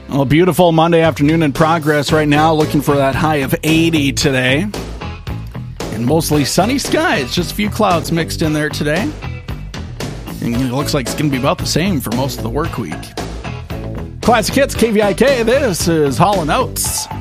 Well, beautiful Monday afternoon in progress right now. Looking for that high of 80 today. And mostly sunny skies. Just a few clouds mixed in there today. And it looks like it's going to be about the same for most of the work week. Classic Hits, KVIK. This is Hall & Oates.